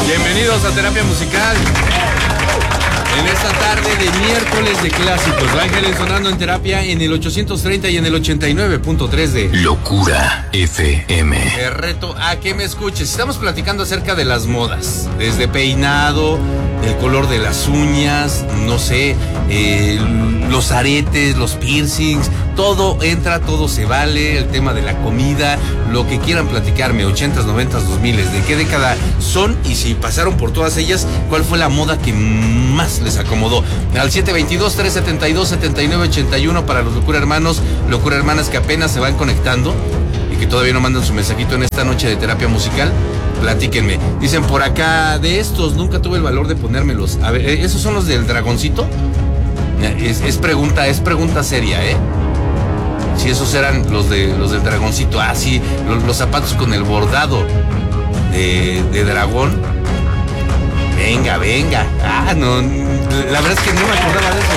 Bienvenidos a Terapia Musical. En esta tarde de miércoles de clásicos, Los Ángeles sonando en terapia en el 830 y en el 89.3 de Locura FM. Te reto a que me escuches. Estamos platicando acerca de las modas, desde peinado, el color de las uñas, no sé, los aretes, los piercings, todo entra, todo se vale, el tema de la comida, lo que quieran platicarme, 80s, 90s, 2000s, de qué década son y si pasaron por todas ellas, cuál fue la moda que más les acomodó. Al 722-372-7981 para los Locura Hermanos, Locura Hermanas que apenas se van conectando y que todavía no mandan su mensajito en esta noche de terapia musical. Platíquenme. Dicen por acá, de estos nunca tuve el valor de ponérmelos. A ver, ¿esos son los del dragoncito? Es pregunta seria, ¿eh? Si esos eran los del dragoncito. Ah, sí, los zapatos con el bordado de dragón. Venga. Ah, no, la verdad es que no me acordaba de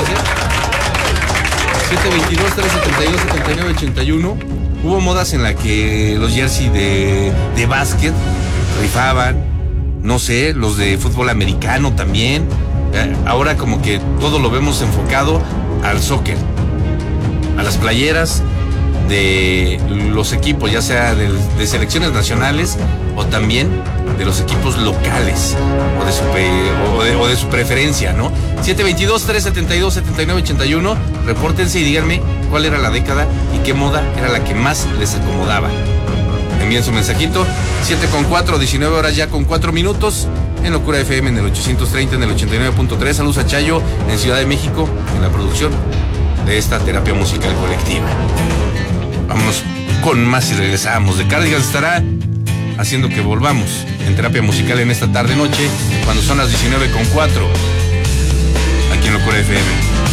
esos, 722-372-7981. Hubo modas en la que los jersey de básquet rifaban, no sé, los de fútbol americano también. Ahora como que todo lo vemos enfocado al soccer, a las playeras de los equipos, ya sea de selecciones nacionales o también de los equipos locales o de su preferencia, ¿no? 722-372-7981, repórtense y díganme cuál era la década y qué moda era la que más les acomodaba. Envíen su mensajito, 7:04, 19 horas ya con 4 minutos, en Locura FM, en el 830, en el 89.3. Saludos a Chayo, en Ciudad de México, en la producción de esta terapia musical colectiva. Vámonos con más y regresamos. The Cardigans estará haciendo que volvamos en terapia musical en esta tarde-noche, cuando son las 19:04.